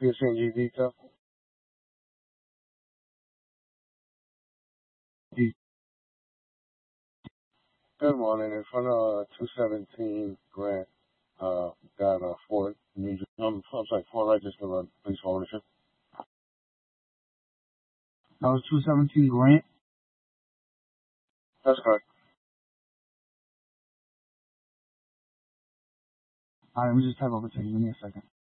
PSNG detail. Good morning. In front of 217 Grant, got a Ford, Ford registered on police ownership. That was 217 Grant. That's correct. Alright, let me just type over to you. Give me a second.